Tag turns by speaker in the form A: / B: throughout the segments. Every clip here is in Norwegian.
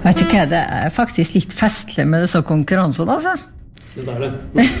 A: Jeg tycker det faktiskt lite festligt med dessa konkurrenser alltså.
B: Det det.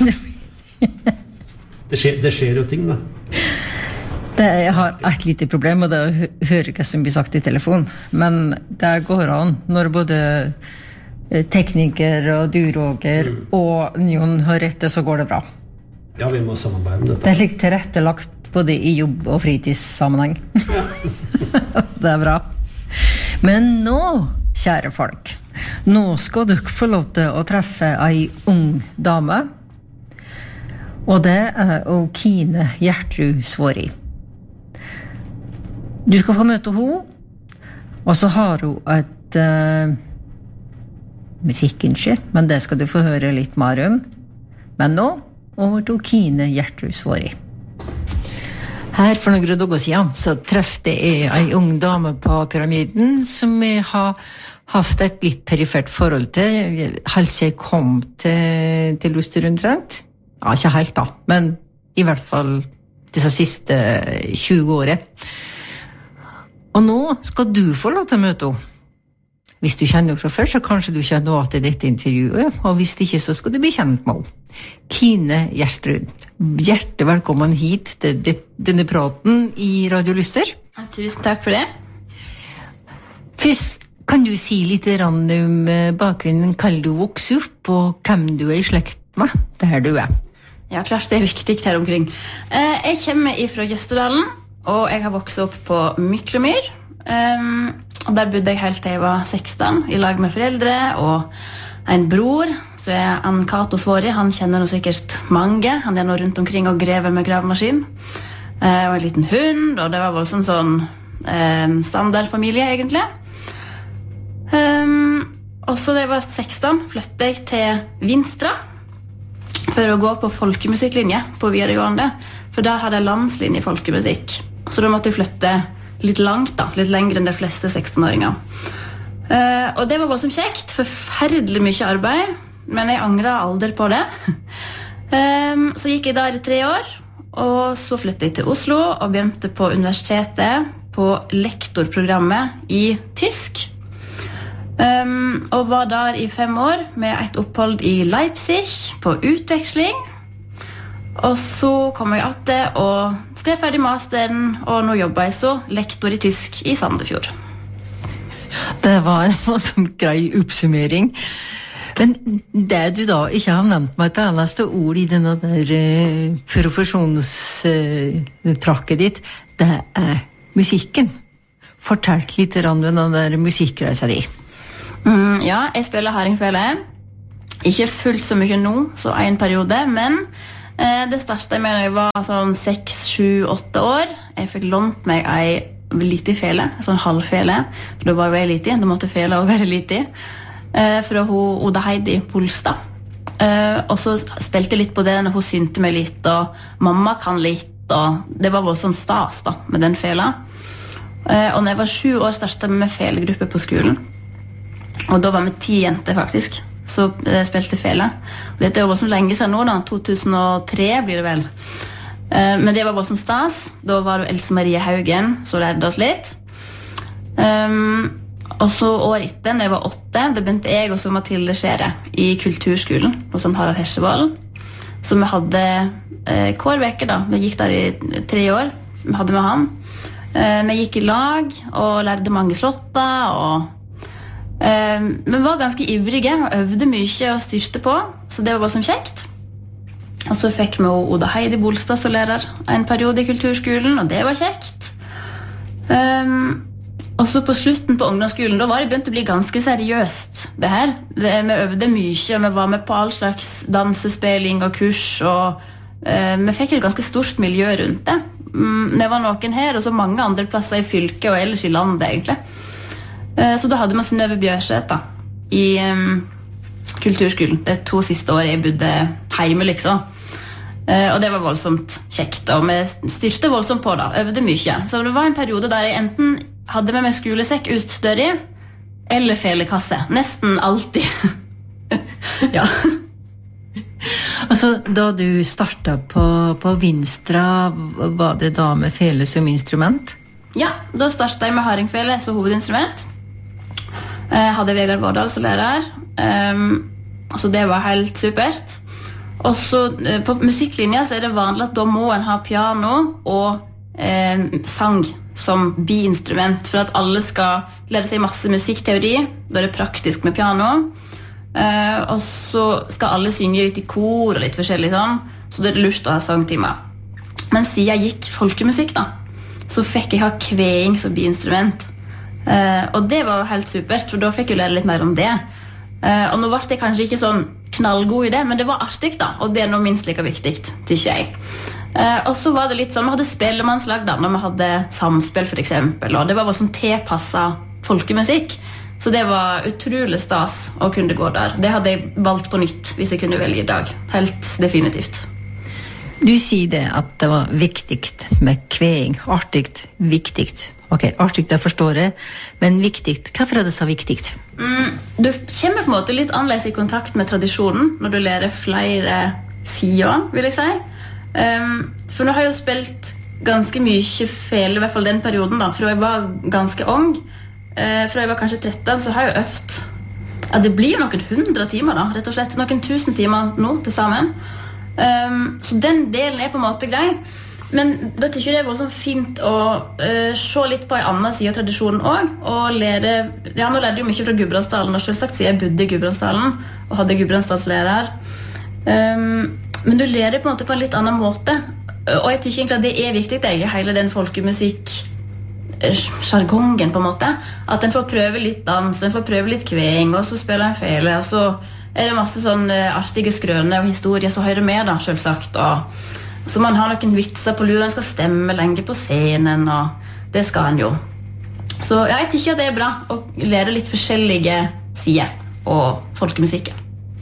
B: Det sker jo ting da.
A: Jeg har et lite problem, og det hører ikke som blir sagt i telefon. Men det går an når både tekniker og du, Roger, og noen har rett, så går det bra.
B: Ja, vi må samarbeide med dette.
A: Det slik tilrettelagt både i jobb- og fritidssammenheng. Ja. Det bra. Men nå, kjære folk, nå skal dere få lov til å treffe ei ung dame, og det Kine Gjertrud Svåri. Du skal få møte henne, og så har hun et musikkønske, men det skal du få høre litt mer om. Men nå, over til Kine Gjertrud Svåri. Her for noen dager siden så treffte jeg en ung dame på Pyramiden som jeg har haft et litt perifert forhold til, helt jeg kom til Lusterundrent. Ja, ikke helt da, men i hvert fall disse siste 20 årene. Og nå skal du få lov til å møte henne. Hvis du kjenner henne fra før, så kanskje du kjenner henne til dette intervjuet, og hvis ikke, så skal du bli kjent med henne. Kine Gjertrud, hjertelig velkommen hit til denne praten i Radio Lyster.
C: Tusen takk for det.
A: Først, kan du si litt om bakgrunnen, hva du vokser opp, og hvem du i slekt med, der du
C: Ja, klart det viktig her omkring. Jeg kommer fra Jøstedalen, og jeg har vokset opp på Myklomyr. Og der bodde jeg helt til jeg var 16, i lag med foreldre og en bror, så Ann Cato Svåri, han kjenner nå sikkert mange. Han nå rundt omkring og grever med gravemaskin. Og en liten hund, og det var voldsomt sånn standardfamilie egentlig. Og så da jeg var 16, flyttet jeg til Vinstra for å gå på folkemusikklinje på videregående, for der hadde jeg landslinje i folkemusikk. Så da måtte jeg flytte litt langt da, litt lengre enn de fleste 16-åringer. Og det var bare som kjekt, forferdelig mye arbeid, men jeg angret aldri på det. Så gikk jeg der i 3 år, og så flyttet jeg til Oslo og begynte på universitetet på lektorprogrammet i tysk. Og var der i 5 år med et opphold i Leipzig på utveksling. Og så kom jeg etter og skrev ferdig masteren, og nå jobber jeg så lektor i tysk i Sandefjord.
A: Det var en grei oppsummering. Men det du da ikke har nevnt meg et eneste ord i denne der profesjonstrakket ditt, det musikken. Fortell litt om den der musikkreisa di.
C: Ja, jeg spiller hardingfele. Ikke fullt så mye nå, så en periode, men det startet med da jeg var sånn 6, 7, 8 år. Jeg fikk lånt meg en liten fele, en sånn halvfele. For da var jeg liten, da måtte fele også være liten. Fra Oda Heidi Polstad. Og så spilte jeg litt på det når hun synte meg litt, og mamma kan litt, og det var voldsomt stas da, med den fela. Og når jeg var 7 år startet jeg med felegruppe på skolen. Og da var vi 10 jenter faktisk, så spilte fele. Og dette var voldsomt lenge siden nå da, 2003 blir det vel. Men det var voldsomt stas. Da var det Else Marie Haugen som lærte oss litt. Og så året etter, når jeg var 8, da begynte jeg og så Mathilde Skjære i kulturskolen hos Harald Hesjevold. Så vi hadde hver veke da, vi gikk der i 3 år, vi hadde med han. Vi gikk i lag og lærte mange slotter, og vi var ganske ivrige og øvde mye og styrte på, så det var bare som kjekt. Og så fikk vi Oda Heidi Bolstad som lærer en periode i kulturskolen, og det var kjekt. Og så på slutten på ungdomsskolen, da var det begynt å bli ganske seriøst det her. Vi øvde mye, og vi var med på all slags dansespilling og kurs, og vi fikk et ganske stort miljø rundt det. Vi var noen her, og så mange andre plasser i fylket og ellers i landet egentlig. Så da hadde vi Synnøve Bjørseth da, i kulturskolen. Det 2 siste året jeg bodde hjemme liksom. Og det var voldsomt kjekt, og vi styrte voldsomt på da, øvde mye. Så det var en periode der jeg enten hadde med meg skolesekk utstør i, eller felekasse. Nesten alltid. Ja.
A: Altså, da du startet på Vinstra, var det da med fele som instrument?
C: Ja, da startet jeg med hardingfele som hovedinstrument. Hadde Vegard Vårdal som lærer. Så det var helt supert. Og så på musikklinja så det vanlig at da må en ha piano og sang som biinstrument, for at alle skal lære seg masse musikkteori. Da det praktisk med piano. Og så skal alle synge litt i kor og litt forskjellig sånn, så det lurt å ha sangtimer. Men siden jeg gikk folkemusikk da, så fikk jeg ha kveing som biinstrument. Og det var helt supert, for da fikk jeg lære litt mer om det. Og nå var det kanskje ikke sånn knallgod i det, men det var artig da, og det nå minst like viktig, tykker jeg. Og så var det litt sånn, vi hadde spellemannslag da, når vi hadde samspill for eksempel, og det var sånn tilpasset folkemusikk, så det var utrolig stas å kunne gå der. Det hadde jeg valgt på nytt hvis jeg kunne velge i dag, helt definitivt.
A: Du sier det at det var viktigt med kveing, artigt, viktigt. Ok, artigt, det forstår jeg, men viktigt, hvorfor det så viktigt?
C: Du kommer på en måte litt annerledes i kontakt med tradisjonen når du lærer flere sider, vil jeg si. For nå har jeg jo spilt ganske mye fel, i hvert fall den perioden da, for jeg var ganske ung. Fra jeg var kanskje 13, så har jeg øvd. Ja, det blir jo noen 100 timer da, rett og slett. Noen 1000 timer nå til sammen. Så den delen på en måte grei. Men da tykker jeg det var sånn fint å se litt på en annen side av tradisjonen også, og lære, ja, nå lærte jeg mye fra Gudbrandsdalen, og selvsagt siden jeg bodde i Gudbrandsdalen, og hadde Gudbrandsdalslærer. Men du lærer på en måte på en litt annen måte, og jeg tykker egentlig at det viktig, det hele den folkemusikk jargongen på en måte, at en får prøve litt dans, en får prøve litt kveng, og så spiller en fele, og så det masse sånn artige skrøner og historier som hører med da, selvsagt, og så man har noen vitser på lur, en skal stemme lenge på scenen, og det skal en jo. Så ja, jeg tykker at det bra å lære litt forskjellige sider og folkemusikken.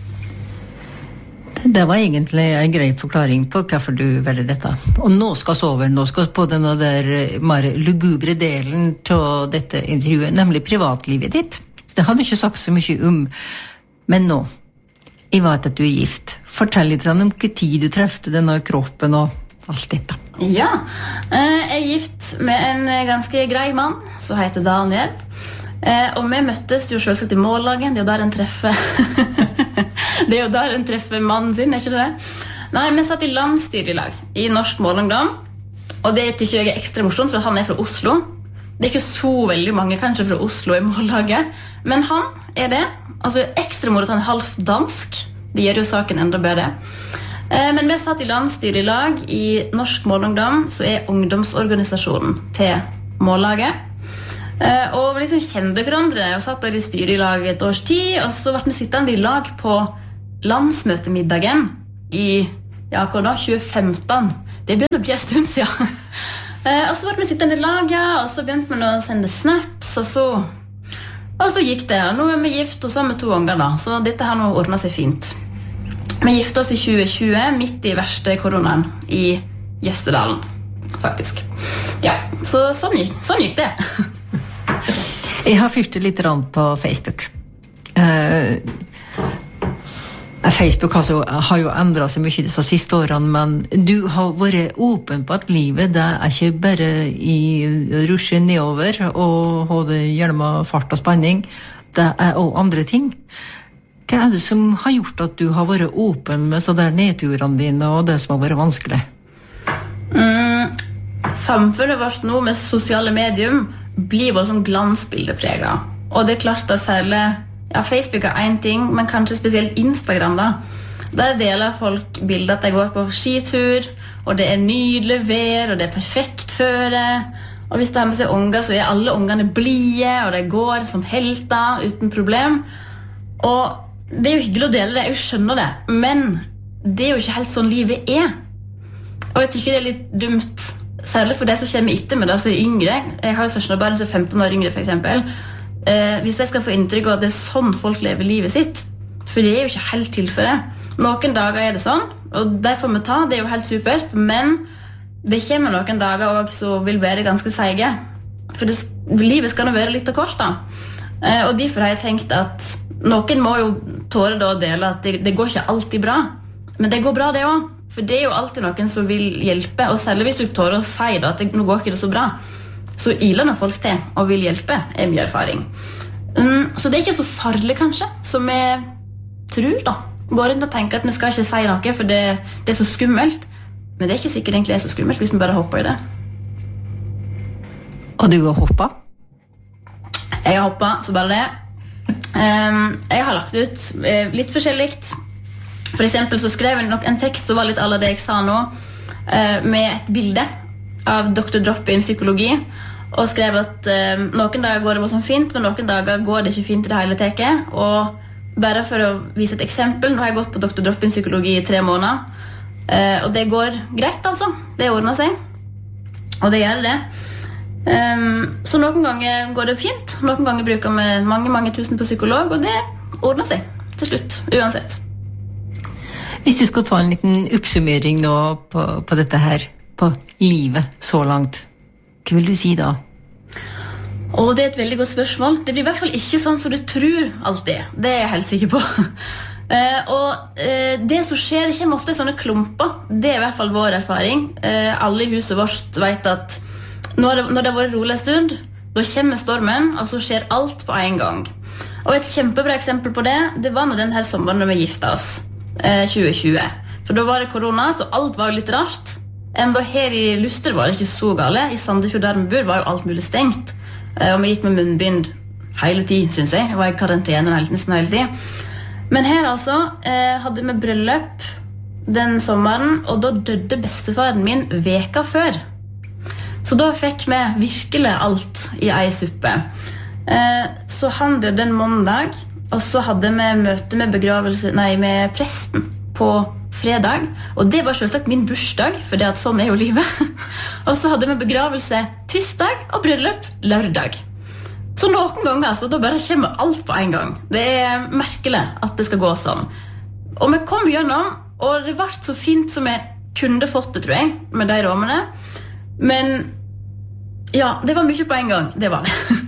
A: Det var egentlig en grei forklaring på hvorfor du velger dette. Og nå skal vi nå skal vi på denne der mer lugubre delen til dette intervjuet, nemlig privatlivet ditt. Det hadde du ikke sagt så mye om, men nå, jeg vet at du gift. Fortell litt om hvilken tid du trefte denne kroppen og alt dette.
C: Ja, jeg gift med en ganske grei mann, som heter Daniel. Og vi møttes jo selvsagt i Mållagen, det jo der en treffer det jo der en treffer mannen sin, ikke det? Nei, vi satt i landsstyrelag i Norsk Målungdom, og det tykker jeg ekstra morsomt, for han fra Oslo. Det ikke så veldig mange kanskje fra Oslo i Mållaget, men han det. Altså ekstra moro at han halvt dansk, det gjør jo saken enda bedre. Men vi satt i landsstyrelag i Norsk Målungdom, som ungdomsorganisasjonen til Mållaget. Og vi liksom kjente hverandre og satt der i styret i lag et års tid, og så ble vi sittende i lag på landsmøtemiddagen i, ja, hva da, 2015. Det begynte å bli en stund siden. Og så ble vi sittende i lag, ja, og så begynte vi å sende snaps, og så gikk det. Og nå vi gift, og så har vi 2 unger da, så dette har nå ordnet seg fint. Vi gifte oss i 2020, midt i verste koronaen i Jøstedalen, faktisk. Ja, så sånn gikk det.
A: Jeg har fyrt litt på Facebook. Facebook har jo endret seg mye disse siste årene, men du har vært åpen på at livet det ikke bare i rusje nedover og ha det gjennom fart og spenning, det også andre ting. Hva det som har gjort at du har vært åpen med så der nedturene dine og det som har vært vanskelig?
C: Samfunnet vårt nå med sosiale medium blir bare sånn glansbildepreget. Og det klart at særlig, ja, Facebook en ting, men kanskje spesielt Instagram da. Der deler folk bilder at de går på skitur, og det nydelig vær, og det perfekt føre. Og hvis de har med seg unger, så alle ungene blide, og de går som helter uten problem. Og det jo hyggelig å dele det, jeg skjønner det, men det jo ikke helt sånn livet Og jeg tykker det litt dumt, særlig for det som kommer etter med det, så yngre. Jeg har jo søskenbarn som 15 år yngre, for eksempel. Hvis jeg skal få inntrykk av at det sånn folk lever livet sitt, for det jo ikke helt tilfellet. Noen dager det sånn, og det får vi ta, det jo helt supert, men det kommer noen dager også som vil være ganske seige. For livet skal nå være litt kort da. Og derfor har jeg tenkt at noen må jo tåre da å dele at det går ikke alltid bra, men det går bra det også. For det jo alltid noen som vil hjelpe, og særlig hvis du tårer å si da, at nå går ikke det så bra, så iler noen folk til og vil hjelpe, min erfaring. Så det er ikke så farlig kanskje, som jeg tror da. Går rundt og tenker at vi skal ikke si noe, for det er så skummelt. Men det er ikke sikkert egentlig er så skummelt hvis vi bare hopper i det.
A: Og du har hoppet?
C: Jeg har hoppet, så bare det. Jeg har lagt ut litt forskjelligt. For eksempel så skrev jeg nok en tekst som var litt alle det jeg sa nå, med et bilde av Dr. Drop-in psykologi, og skrev at noen dager går det bare sånn fint, men noen dager går det ikke fint i det hele teket. Og bare for å vise et eksempel, nå har jeg gått på Dr. Drop-in psykologi i 3 måneder, og det går greit altså. Det ordner seg, og det gjør det. Så noen ganger går det fint, noen ganger bruker vi mange tusen på psykolog, og det ordner seg til slutt, uansett.
A: Hvis du skal ta en liten oppsummering nå på dette her, på livet så langt, hva vil du si da?
C: Det er et veldig godt spørsmål. Det blir i hvert fall ikke sånn som du tror alltid. Det er jeg helt sikker på. Det som skjer, det kommer ofte i sånne klumper. Det er i hvert fall vår erfaring. Alle i huset vårt vet at når det har vært rolig en stund, da kommer stormen, og så skjer alt på en gang. Og et kjempebra eksempel på det, det var når denne sommeren når vi giftet oss, 2020. For da var det korona, så alt var jo litt rart. Enda her i Luster var det ikke så gale. I Sandefjord der vi bor var jo alt mulig stengt. Og vi gikk med munnbind hele tiden, synes jeg. Jeg var i karantene nesten hele tiden. Men her altså hadde vi bryllup den sommeren, og da døde bestefaren min veka før. Så da fikk vi virkelig alt i en suppe. Så han døde en mandag, og så hadde vi møte med presten på fredag, og det var selvsagt min bursdag, for det at sånn er jo livet. Og så hadde vi begravelse tirsdag og bryllup lørdag. Så noen ganger altså, da bare kommer alt på en gang. Det er merkelig at det skal gå sånn. Og vi kom gjennom, og det ble så fint som jeg kunne fått det, tror jeg, med de råmene. Men ja, det var mye på en gang, det var det.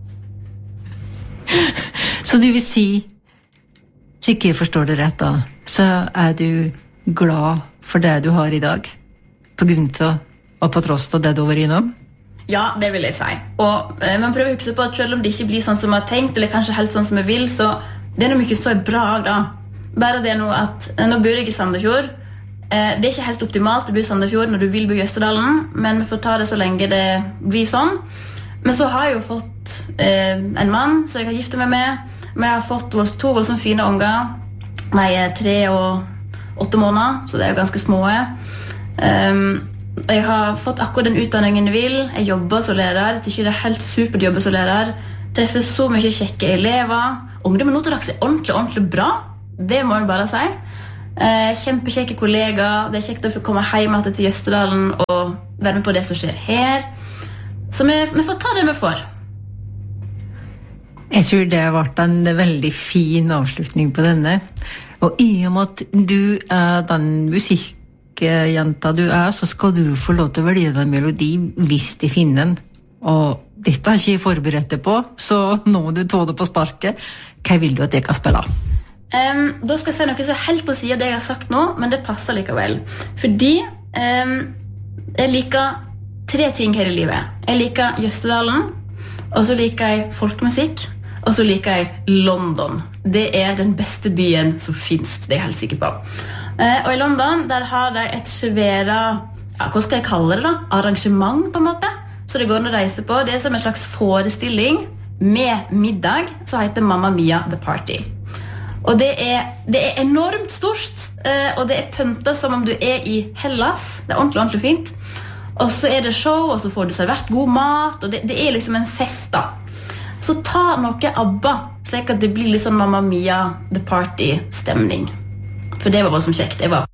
A: Så du vil si, slik jeg forstår det rett da, så er du glad for det du har i dag, på grunn av og på tross av det du var innom?
C: Ja, det vil jeg si. Og man prøver å huske på at selv om det ikke blir sånn som man har tenkt, eller kanskje helt sånn som man vil, så det er noe mye så bra da. Bare det nå at, nå bor jeg i Sandefjord, det er ikke helt optimalt å bo i Sandefjord når du vil bo i Østerdalen, men vi får ta det så lenge det blir sånn. Men så har jeg jo fått en mann, så jeg har giftet meg med. Men jeg har fått 2 voldsomt fine unger. De er 3 og 8 måneder, så det er jo ganske små. Jeg har fått akkurat den utdanningen jeg vil. Jeg jobber som lærer. Jeg tykker det er helt supert å jobbe som lærer. Treffer så mye kjekke elever. Ungdommen nå til dags er ordentlig bra. Det må jeg bare si. Kjempekjekke kollegaer. Det er kjekt å få komme hjem til Østerdalen og være med på det som skjer her. Så vi får ta det vi får.
A: Jeg tror det har vært en veldig fin avslutning på denne. Og i og med at du er den musikkjenta du er, så skal du få lov til å velge en melodi hvis de finner den. Og dette har ikke jeg forberedt deg på, så nå må du ta det på sparket. Hva vil du at jeg kan spille?
C: Da skal jeg si noe så helt på siden av det jeg har sagt nå, men det passer likevel. Fordi jeg liker 3 ting her i livet. Jeg liker Jøsterdalen, og så liker jeg folkemusikk, og så liker jeg London. Det er den beste byen som finnes, det er jeg helt sikker på. Og i London, der har de et svære, hva skal jeg kalle det da? Arrangement på en måte. Så det går an å reise på. Det er som en slags forestilling med middag, som heter Mamma Mia The Party. Og det er enormt stort, og det er pyntet som om du er i Hellas. Det er ordentlig fint. Og så er det show, og så får du servert god mat, og det er liksom en fest da. Så ta noe ABBA, slik at det blir liksom Mamma Mia The Party-stemning. For det var bare som kjekt. Jeg var